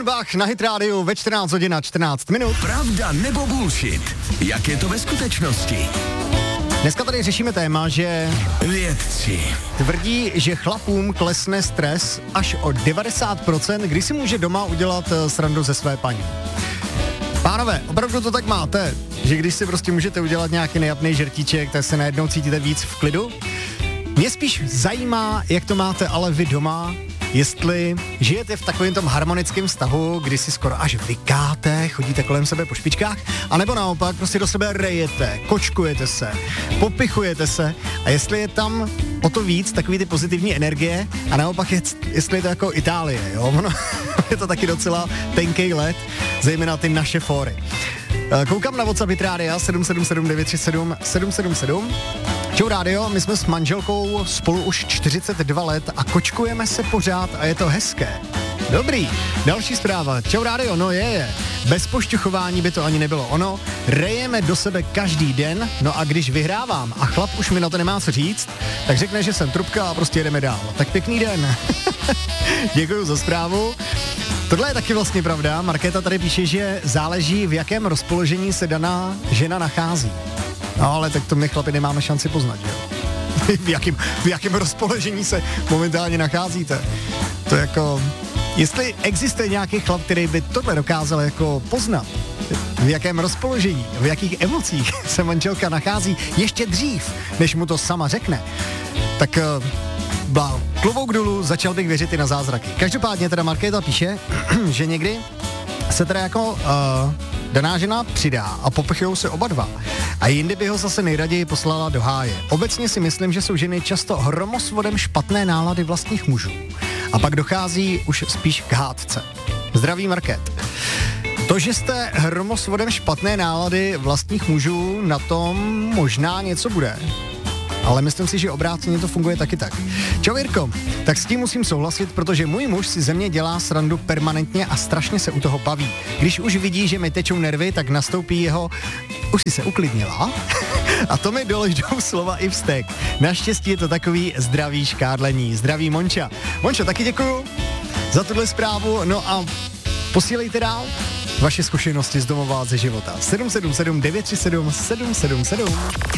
Offenbach na Hit Radio ve 14 hodin a 14 minut. Pravda nebo bullshit? Jak je to ve skutečnosti? Dneska tady řešíme téma, že vědci tvrdí, že chlapům klesne stres až o 90%, když si může doma udělat srandu ze své paní. Pánové, opravdu to tak máte, že když si prostě můžete udělat nějaký nejapný žertíček, tak se najednou cítíte víc v klidu? Mě spíš zajímá, jak to máte ale vy doma, jestli žijete v takovém tom harmonickém vztahu, kdy si skoro až vykáte, chodíte kolem sebe po špičkách, anebo naopak prostě do sebe rejete, kočkujete se, popichujete se a jestli je tam o to víc takový ty pozitivní energie a naopak jestli je to jako Itálie, jo, ono je to taky docela tenkej led, zejména ty naše fóry. Koukám na WhatsApp Hit Rádia 777 937 777. Čau rádio, my jsme s manželkou spolu už 42 let a kočkujeme se pořád a je to hezké. Dobrý, další zpráva. Čau rádio, no je. Bez pošťuchování by to ani nebylo ono. Rejeme do sebe každý den, no a když vyhrávám a chlap už mi na to nemá co říct, tak řekne, že jsem trubka a prostě jedeme dál. Tak pěkný den. Děkuju za zprávu. Tohle je taky vlastně pravda. Markéta tady píše, že záleží, v jakém rozpoložení se daná žena nachází. No ale tak to my chlapi nemáme šanci poznat, že jo? v jakém rozpoložení se momentálně nacházíte. To jako, jestli existuje nějaký chlap, který by tohle dokázal jako poznat, v jakém rozpoložení, v jakých emocích se manželka nachází ještě dřív, než mu to sama řekne, tak klobouk dolů, začal bych věřit i na zázraky. Každopádně teda Markéta píše, že někdy se teda jako daná žena přidá a popichujou se oba dva. A jindy by ho zase nejraději poslala do háje. Obecně si myslím, že jsou ženy často hromosvodem špatné nálady vlastních mužů. A pak dochází už spíš k hádce. Zdraví Market. To, že jste hromosvodem špatné nálady vlastních mužů, na tom možná něco bude. Ale myslím si, že obráceně to funguje taky tak. Čau Jirko, tak s tím musím souhlasit, protože můj muž si ze mě dělá srandu permanentně a strašně se u toho baví. Když už vidí, že mi tečou nervy, tak nastoupí jeho už si se uklidnila? A to mi doloždou slova i vztek. Naštěstí je to takový zdravý škádlení. Zdraví Monča. Mončo, taky děkuju za tuhle zprávu. No a posílejte dál vaše zkušenosti z domova, ze života. 777 937 777.